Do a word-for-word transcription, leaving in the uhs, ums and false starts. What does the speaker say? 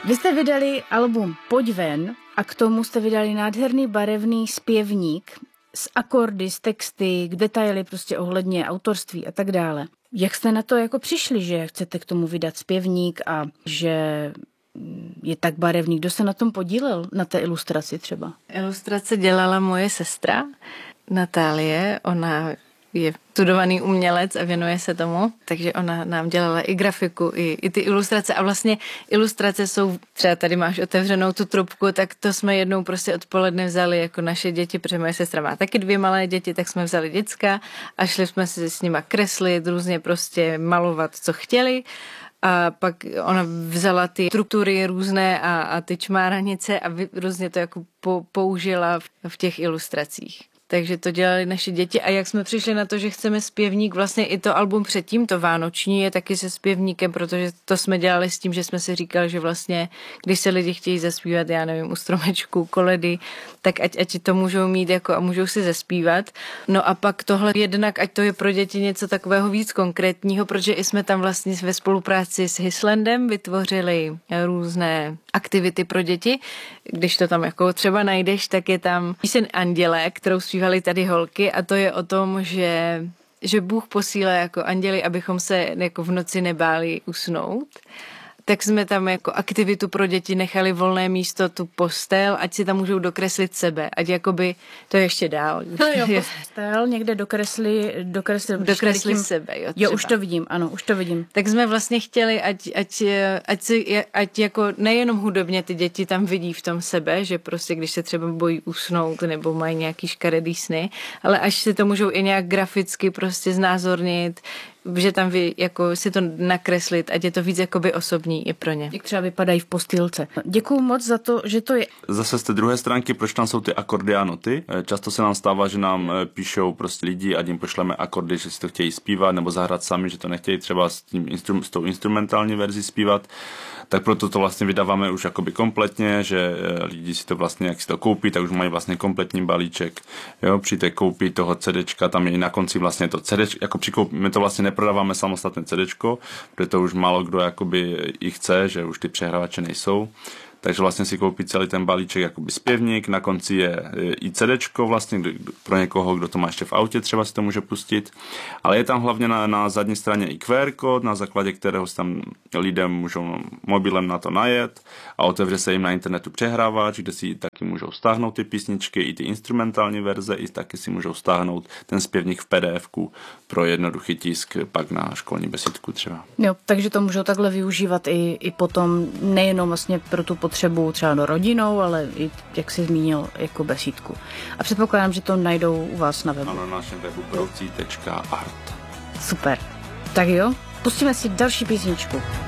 Vy jste vydali album Pojď ven a k tomu jste vydali nádherný barevný zpěvník s akordy, s texty, k detaily prostě ohledně autorství a tak dále. Jak jste na to jako přišli, že chcete k tomu vydat zpěvník a že je tak barevný? Kdo se na tom podílel, na té ilustraci třeba? Ilustrace dělala moje sestra Natálie, ona je studovaný umělec a věnuje se tomu, takže ona nám dělala i grafiku, i, i ty ilustrace a vlastně ilustrace jsou, třeba tady máš otevřenou tu trubku, tak to jsme jednou prostě odpoledne vzali jako naše děti, protože moje sestra má taky dvě malé děti, tak jsme vzali děcka a šli jsme si s nima kreslit, různě prostě malovat, co chtěli. A pak ona vzala ty struktury různé a, a ty čmáranice a vy, různě to jako po, použila v, v těch ilustracích. Takže to dělali naše děti a jak jsme přišli na to, že chceme zpěvník, vlastně i to album předtím, to vánoční, je taky se zpěvníkem, protože to jsme dělali s tím, že jsme si říkali, že vlastně, když se lidi chtějí zaspívat, já nevím, u stromečku, koledy, tak ať, ať to můžou mít jako a můžou si zaspívat. No a pak tohle jednak, ať to je pro děti něco takového víc konkrétního, protože i jsme tam vlastně ve spolupráci s Hislandem vytvořili různé aktivity pro děti. Když to tam jako třeba najdeš, tak je tam píseň Anděle, kterou zpívali tady holky a to je o tom, že, že Bůh posílá jako anděli, abychom se jako v noci nebáli usnout. Tak jsme tam jako aktivitu pro děti nechali volné místo, tu postel, ať si tam můžou dokreslit sebe, ať jakoby to ještě dál. No jo, postel, někde dokresli, dokresli, dokresli tím, sebe, jo, jo, už to vidím, ano, už to vidím. Tak jsme vlastně chtěli, ať, ať, ať, si, ať jako nejenom hudebně ty děti tam vidí v tom sebe, že prostě když se třeba bojí usnout nebo mají nějaký škaredý sny, ale až si to můžou i nějak graficky prostě znázornit, že tam vy jako si to nakreslit, ať je to víc jakoby osobní i pro ně. Jak třeba vypadají v postýlce. Děkuju moc za to, že to je. Zase z té druhé stránky, proč tam jsou ty akordy a noty? Často se nám stává, že nám píšou prostě lidi a jim pošleme akordy, že si to chtějí zpívat nebo zahrát sami, že to nechtějí třeba s, tím instrum, s tou instrumentální verzi zpívat. Tak proto to vlastně vydáváme už jakoby kompletně, že lidi si to vlastně, jak si to koupí, tak už mají vlastně kompletní balíček. Jo, při té koupi toho CDčka, tam je i na konci vlastně to CDčko, jako při koupi, my to vlastně neprodáváme samostatné CDčko, protože to už málo kdo jakoby i chce, že už ty přehrávače nejsou. Takže vlastně si koupí celý ten balíček jakoby zpěvník, na konci je i CDčko vlastně pro někoho, kdo to má ještě v autě, třeba si to může pustit, ale je tam hlavně na, na zadní straně i Q R kód, na základě kterého si tam lidem můžou mobilem na to najet a otevře se jim na internetu přehrávač, kde si taky můžou stáhnout ty písničky, i ty instrumentální verze, i taky si můžou stáhnout ten zpěvník v P D F ku pro jednoduchý tisk pak na školní besídku třeba. Jo, takže to můžou takhle využívat i, i potom nejenom vlastně pro tu potřebu třeba do rodinou, ale i, jak jsi zmínil, jako besídku. A předpokládám, že to najdou u vás na webu. Ano, na našem webu brouci tečka art. Super. Tak jo, pustíme si další písničku.